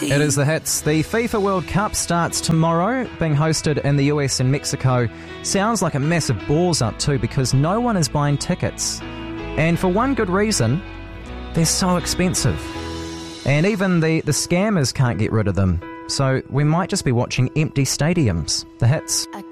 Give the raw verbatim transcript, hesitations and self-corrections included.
City. It is the hits. The FIFA World Cup starts tomorrow, being hosted in the U S and Mexico. Sounds like a massive balls up too, because no one is buying tickets. And for one good reason, they're so expensive. And even the, the scammers can't get rid of them. So we might just be watching empty stadiums. The hits. I